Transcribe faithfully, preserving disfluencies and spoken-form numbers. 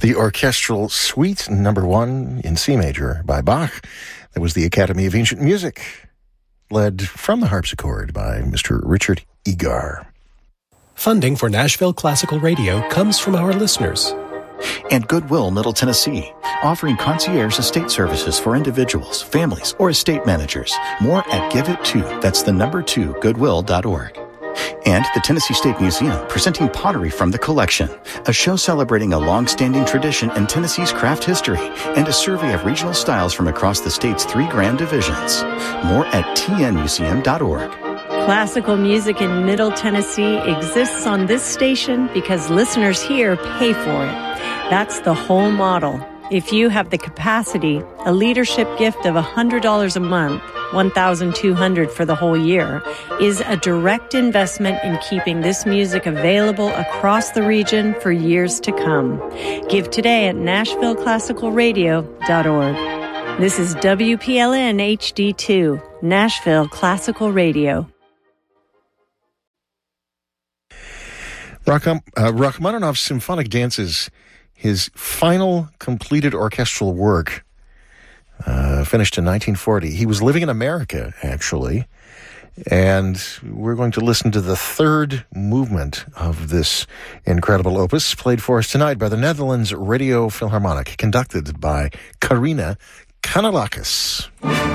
The orchestral suite number one in C major by Bach. That was the Academy of Ancient Music, led from the harpsichord by Mister Richard Egar. Funding for Nashville Classical Radio comes from our listeners. And Goodwill Middle Tennessee, offering concierge estate services for individuals, families, or estate managers. More at Give It To. That's the number two, goodwill dot org. And the Tennessee State Museum, presenting Pottery from the Collection, a show celebrating a long-standing tradition in Tennessee's craft history and a survey of regional styles from across the state's three grand divisions. More at t n museum dot org. Classical music in Middle Tennessee exists on this station because listeners here pay for it. That's the whole model. If you have the capacity, a leadership gift of one hundred dollars a month, one thousand two hundred dollars for the whole year, is a direct investment in keeping this music available across the region for years to come. Give today at nashville classical radio dot org. This is W P L N H D two, Nashville Classical Radio. Racham- uh, Rachmaninoff's Symphonic Dances, his final completed orchestral work, uh, finished in nineteen forty. He was living in America, actually, and we're going to listen to the third movement of this incredible opus, played for us tonight by the Netherlands Radio Philharmonic, conducted by Karina Kanellakis.